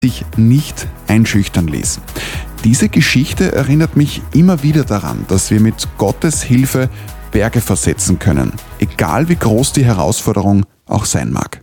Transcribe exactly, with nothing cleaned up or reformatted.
sich nicht einschüchtern ließ. Diese Geschichte erinnert mich immer wieder daran, dass wir mit Gottes Hilfe Berge versetzen können, egal wie groß die Herausforderung auch sein mag.